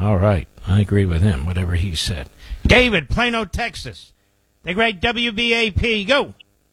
All right. I agree with him, whatever he said. David, Plano, Texas. The great WBAP. Go.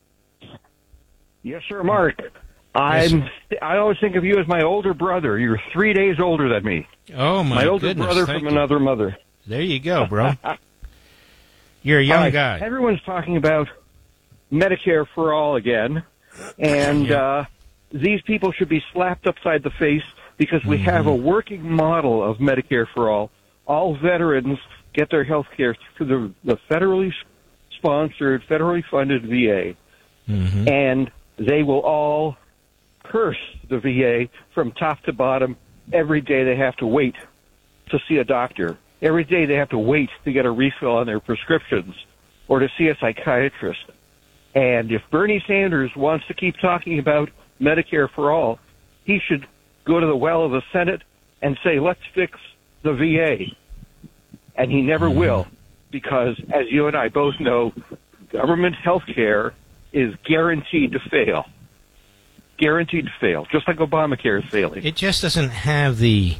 Yes, sir, Mark. I always think of you as my older brother. You're 3 days older than me. Oh, my older goodness. brother from another mother. There you go, bro. You're a young guy. Everyone's talking about Medicare for all again, and these people should be slapped upside the face because we have a working model of Medicare for all. All veterans get their health care through the federally sponsored, federally funded VA, and they will all curse the VA from top to bottom every day they have to wait to see a doctor. Every day they have to wait to get a refill on their prescriptions or to see a psychiatrist. And if Bernie Sanders wants to keep talking about Medicare for all, he should go to the well of the Senate and say, let's fix the VA. And he never will, because as you and I both know, government health care is guaranteed to fail. Guaranteed to fail, just like Obamacare is failing. It just doesn't have the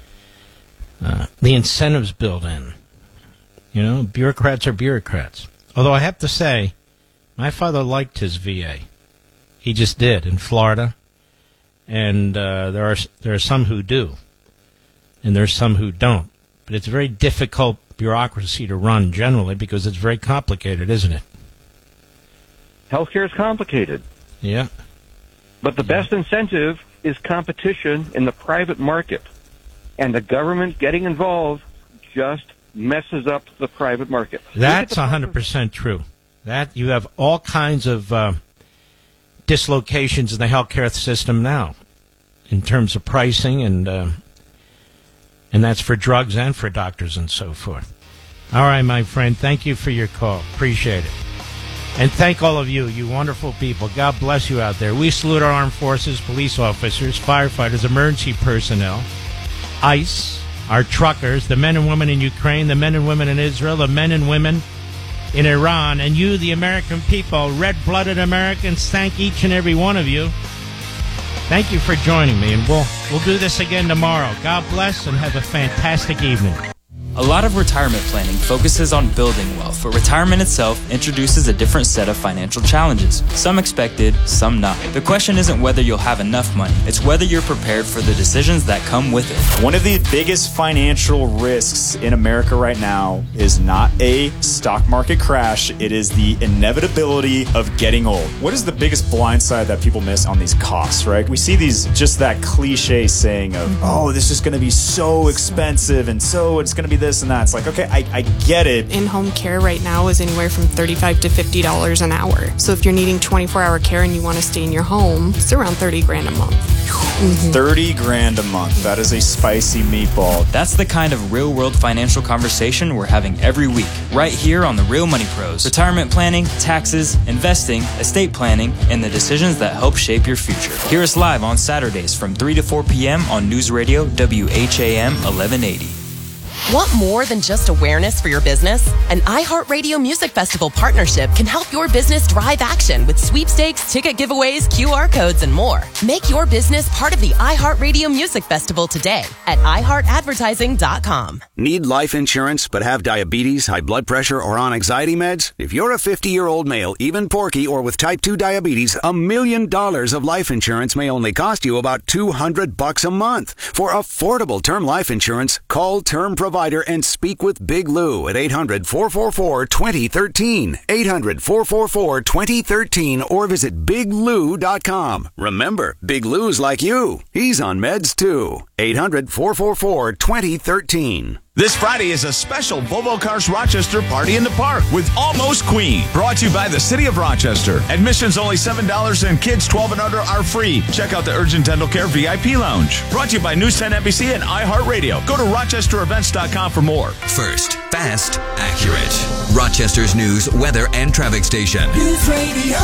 incentives built in. You know, bureaucrats are bureaucrats. Although I have to say, my father liked his VA. He just did in Florida, and there are some who do, and there's some who don't. But it's a very difficult bureaucracy to run generally because it's very complicated, isn't it? Healthcare is complicated. Yeah. But the best incentive is competition in the private market. And the government getting involved just messes up the private market. That's 100% true. That you have all kinds of dislocations in the healthcare system now in terms of pricing, and that's for drugs and for doctors and so forth. All right, my friend, thank you for your call. Appreciate it. And thank all of you, you wonderful people. God bless you out there. We salute our armed forces, police officers, firefighters, emergency personnel, ICE, our truckers, the men and women in Ukraine, the men and women in Israel, the men and women in Iran, and you, the American people, red-blooded Americans, thank each and every one of you. Thank you for joining me, and we'll do this again tomorrow. God bless, and have a fantastic evening. A lot of retirement planning focuses on building wealth, but retirement itself introduces a different set of financial challenges. Some expected, some not. The question isn't whether you'll have enough money, it's whether you're prepared for the decisions that come with it. One of the biggest financial risks in America right now is not a stock market crash, it is the inevitability of getting old. What is the biggest blind side that people miss on these costs, right? We see these, just that cliche saying of, oh, this is going to be so expensive and so it's going to be this and that. It's like, okay, I get it. In-home care right now is anywhere from $35 to $50 an hour. So if you're needing 24-hour care and you want to stay in your home, it's around $30,000 a month. $30,000 a month. That is a spicy meatball. That's the kind of real-world financial conversation we're having every week, right here on The Real Money Pros. Retirement planning, taxes, investing, estate planning, and the decisions that help shape your future. Hear us live on Saturdays from 3 to 4 p.m. on News Radio WHAM 1180. Want more than just awareness for your business? An iHeartRadio Music Festival partnership can help your business drive action with sweepstakes, ticket giveaways, QR codes, and more. Make your business part of the iHeartRadio Music Festival today at iHeartAdvertising.com. Need life insurance but have diabetes, high blood pressure, or on anxiety meds? If you're a 50-year-old male, even porky, or with type 2 diabetes, $1 million of life insurance may only cost you about $200 a month. For affordable term life insurance, call Term Provider and speak with Big Lou at 800-444-2013, 800-444-2013, or visit biglou.com. Remember, Big Lou's like you. He's on meds too. 800-444-2013. This Friday is a special Volvo Cars Rochester Party in the Park with Almost Queen. Brought to you by the City of Rochester. Admission's only $7 and kids 12 and under are free. Check out the Urgent Dental Care VIP Lounge. Brought to you by News 10 NBC and iHeartRadio. Go to rochesterevents.com for more. First, fast, accurate. Rochester's news, weather, and traffic station. News Radio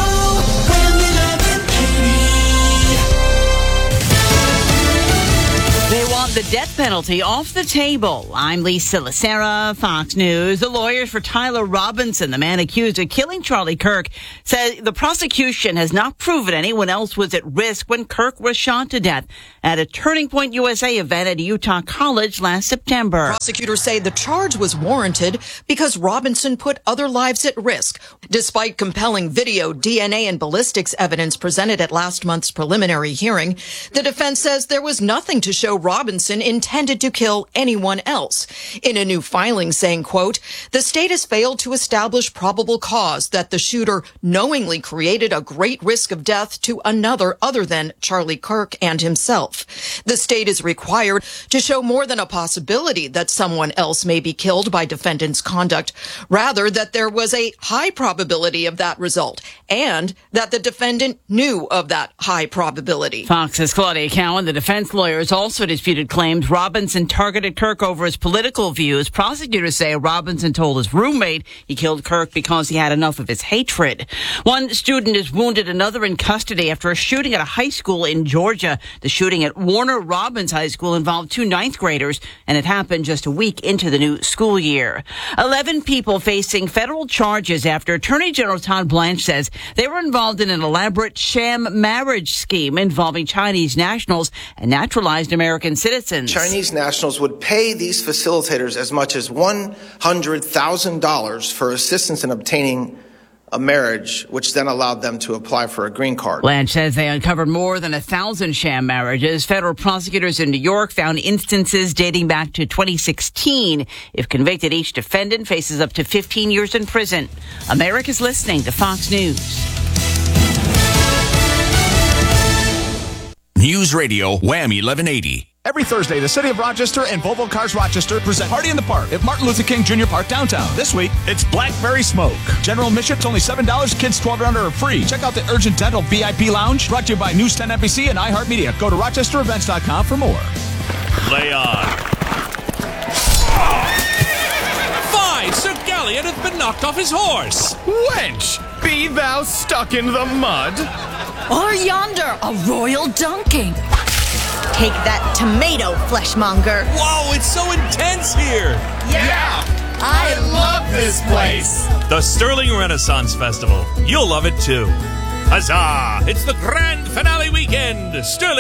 1180. They want want the death penalty off the table. I'm Lisa Lacera, Fox News. The lawyers for Tyler Robinson, the man accused of killing Charlie Kirk, said the prosecution has not proven anyone else was at risk when Kirk was shot to death at a Turning Point USA event at Utah College last September. Prosecutors say the charge was warranted because Robinson put other lives at risk. Despite compelling video, DNA, and ballistics evidence presented at last month's preliminary hearing, the defense says there was nothing to show Robinson intended to kill anyone else. In a new filing saying, quote, the state has failed to establish probable cause that the shooter knowingly created a great risk of death to another other than Charlie Kirk and himself. The state is required to show more than a possibility that someone else may be killed by defendant's conduct, rather that there was a high probability of that result and that the defendant knew of that high probability. Fox's Claudia Cowan, the defense lawyers, also disputed claims Robinson targeted Kirk over his political views. Prosecutors say Robinson told his roommate he killed Kirk because he had enough of his hatred. One student is wounded, another in custody after a shooting at a high school in Georgia. The shooting at Warner Robins High School involved 2 ninth graders, and it happened just a week into the new school year. 11 people facing federal charges after Attorney General Todd Blanche says they were involved in an elaborate sham marriage scheme involving Chinese nationals and naturalized American citizens. Chinese nationals would pay these facilitators as much as $100,000 for assistance in obtaining a marriage, which then allowed them to apply for a green card. Blanche says they uncovered more than 1,000 sham marriages. Federal prosecutors in New York found instances dating back to 2016. If convicted, each defendant faces up to 15 years in prison. America's listening to Fox News. News Radio Wham 1180. Every Thursday, the City of Rochester and Volvo Cars Rochester present Party in the Park at Martin Luther King Jr. Park downtown. This week, it's Blackberry Smoke. General admission's only $7. Kids 12 and under are free. Check out the Urgent Dental VIP Lounge, brought to you by News 10 NBC and iHeartMedia. Go to rochesterevents.com for more. Play on. Fine, Sir Gallion hath been knocked off his horse. Wench, be thou stuck in the mud? Or yonder, a royal dunking. Take that tomato, fleshmonger. Whoa, it's so intense here. Yeah, I love this place. The Sterling Renaissance Festival. You'll love it too. Huzzah! It's the grand finale weekend.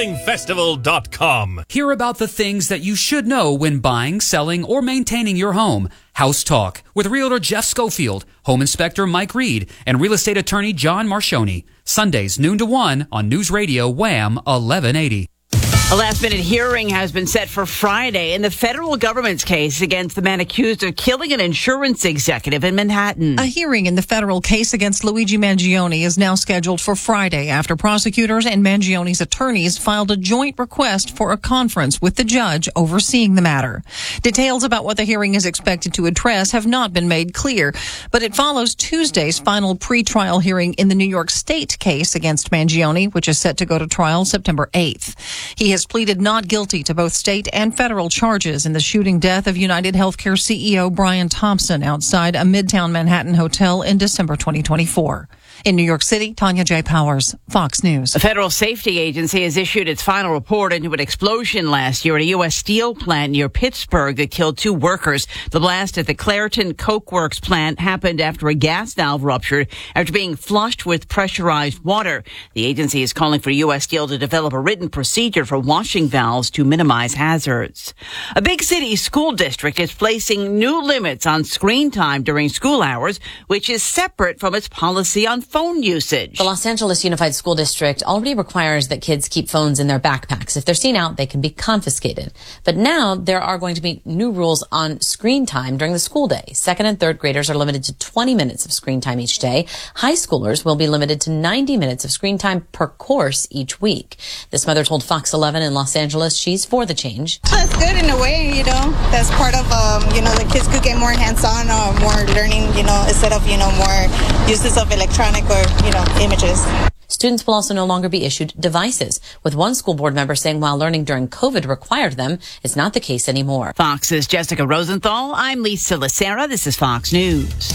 SterlingFestival.com. Hear about the things that you should know when buying, selling, or maintaining your home. House Talk with Realtor Jeff Schofield, Home Inspector Mike Reed, and Real Estate Attorney John Marcioni. Sundays, noon to 1 on News Radio Wham 1180. A last-minute hearing has been set for Friday in the federal government's case against the man accused of killing an insurance executive in Manhattan. A hearing in the federal case against Luigi Mangione is now scheduled for Friday after prosecutors and Mangione's attorneys filed a joint request for a conference with the judge overseeing the matter. Details about what the hearing is expected to address have not been made clear, but it follows Tuesday's final pretrial hearing in the New York State case against Mangione, which is set to go to trial September 8th. He has pleaded not guilty to both state and federal charges in the shooting death of United Healthcare CEO Brian Thompson outside a Midtown Manhattan hotel in December 2024. In New York City, Tanya J. Powers, Fox News. The Federal Safety Agency has issued its final report into an explosion last year at a U.S. steel plant near Pittsburgh that killed 2 workers. The blast at the Clairton Coke Works plant happened after a gas valve ruptured after being flushed with pressurized water. The agency is calling for U.S. Steel to develop a written procedure for washing valves to minimize hazards. A big city school district is placing new limits on screen time during school hours, which is separate from its policy on phone usage. The Los Angeles Unified School District already requires that kids keep phones in their backpacks. If they're seen out, they can be confiscated. But now there are going to be new rules on screen time during the school day. Second and third graders are limited to 20 minutes of screen time each day. High schoolers will be limited to 90 minutes of screen time per course each week. This mother told Fox 11 in Los Angeles she's for the change. That's good in a way, that's part of, the kids could get more hands-on or more learning, instead of, more uses of electronic or, images. Students will also no longer be issued devices, with one school board member saying while learning during COVID required them, it's not the case anymore. Fox's Jessica Rosenthal. I'm Lisa Lacera. This is Fox News.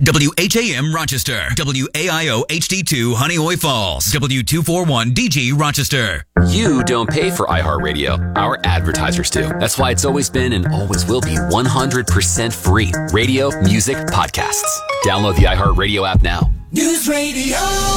WHAM Rochester, WAIO HD2 Honeoye Falls, W241DG Rochester. You don't pay for iHeartRadio. Our advertisers do. That's why it's always been and always will be 100% free. Radio, music, podcasts. Download the iHeartRadio app now. News Radio.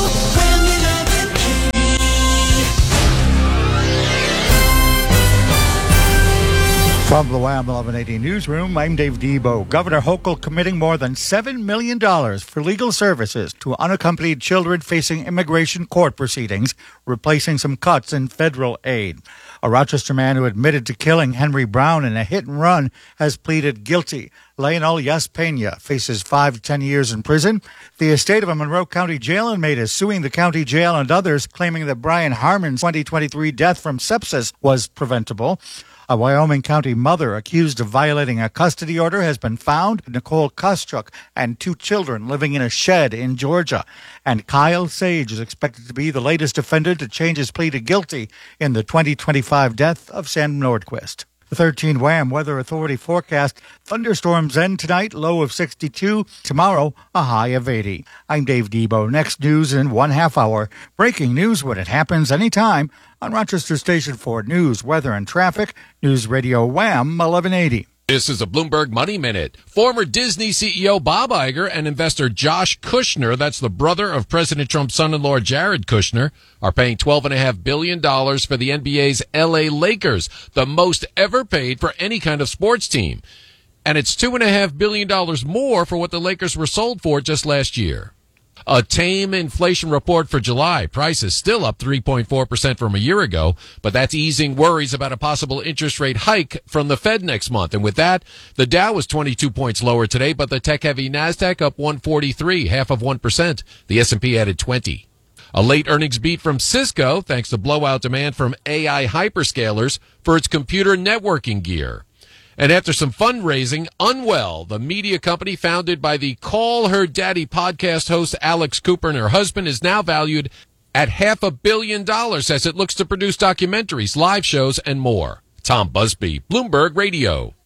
From the WHAM 1180 newsroom, I'm Dave Debo. Governor Hochul committing more than $7 million for legal services to unaccompanied children facing immigration court proceedings, replacing some cuts in federal aid. A Rochester man who admitted to killing Henry Brown in a hit-and-run has pleaded guilty. Leonel Yaspena faces 5 to 10 years in prison. The estate of a Monroe County jail inmate is suing the county jail and others, claiming that Brian Harmon's 2023 death from sepsis was preventable. A Wyoming County mother accused of violating a custody order has been found. Nicole Koschuk and 2 children living in a shed in Georgia. And Kyle Sage is expected to be the latest offender to change his plea to guilty in the 2025 death of Sam Nordquist. The 13 WHAM Weather Authority forecast: thunderstorms end tonight, low of 62. Tomorrow, a high of 80. I'm Dave Debo. Next news in 1/2 hour. Breaking news when it happens anytime on Rochester Station for news, weather, and traffic. News Radio WHAM 1180. This is a Bloomberg Money Minute. Former Disney CEO Bob Iger and investor Josh Kushner, that's the brother of President Trump's son-in-law Jared Kushner, are paying $12.5 billion for the NBA's LA Lakers, the most ever paid for any kind of sports team. And it's $2.5 billion more for what the Lakers were sold for just last year. A tame inflation report for July. Prices still up 3.4% from a year ago, but that's easing worries about a possible interest rate hike from the Fed next month. And with that, the Dow was 22 points lower today, but the tech-heavy NASDAQ up 143, 0.5%. The S&P added 20. A late earnings beat from Cisco, thanks to blowout demand from AI hyperscalers for its computer networking gear. And after some fundraising, Unwell, the media company founded by the Call Her Daddy podcast host Alex Cooper and her husband, is now valued at $500 million as it looks to produce documentaries, live shows, and more. Tom Busby, Bloomberg Radio.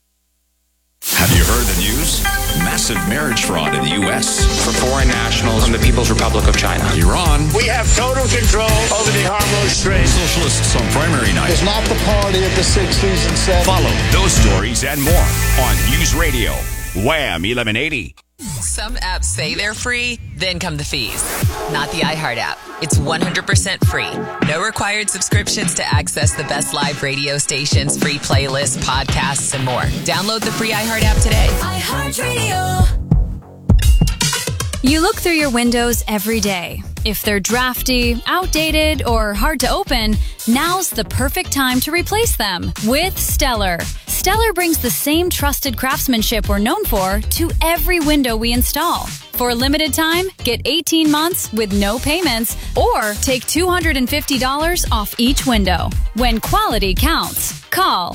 Have you heard the news? Massive marriage fraud in the U.S. for foreign nationals from the People's Republic of China. Iran. We have total control over the Hormuz Strait. Socialists on primary night. It's not the party of the 60s and 70s. Follow those stories and more on News Radio. WHAM 1180. Some apps say they're free, then come the fees. Not the iHeart app. It's 100% free. No required subscriptions to access the best live radio stations, free playlists, podcasts, and more. Download the free iHeart app today. iHeartRadio. You look through your windows every day. If they're drafty, outdated, or hard to open, now's the perfect time to replace them with Stellar. Stellar brings the same trusted craftsmanship we're known for to every window we install. For a limited time, get 18 months with no payments or take $250 off each window. When quality counts, call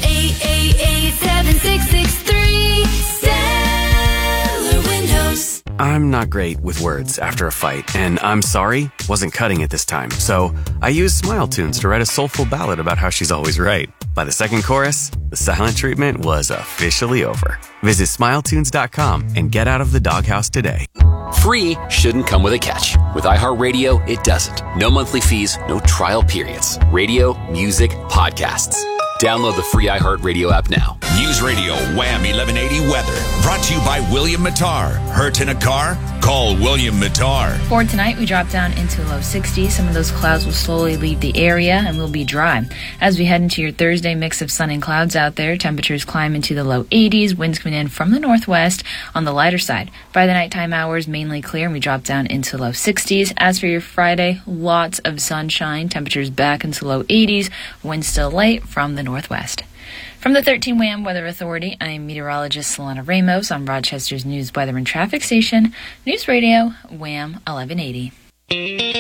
888-7663 Stellar Windows. I'm not great with words after a fight, and I'm sorry wasn't cutting it this time. So I used Smile Tunes to write a soulful ballad about how she's always right. By the second chorus, the silent treatment was officially over. Visit SmileTunes.com and get out of the doghouse today. Free shouldn't come with a catch. With iHeartRadio, it doesn't. No monthly fees, no trial periods. Radio, music, podcasts. Download the free iHeartRadio app now. News Radio WHAM 1180 weather. Brought to you by William Mattar. Hurt in a car? Call William Mattar. For tonight, we drop down into low 60s. Some of those clouds will slowly leave the area and will be dry. As we head into your Thursday, mix of sun and clouds out there. Temperatures climb into the low 80s. Winds coming in from the northwest on the lighter side. By the nighttime hours, mainly clear, and we drop down into low 60s. As for your Friday, lots of sunshine. Temperatures back into low 80s. Winds still light from the northwest. From the 13 WHAM Weather Authority, I'm meteorologist Solana Ramos on Rochester's News, Weather, and Traffic Station, News Radio, WHAM 1180.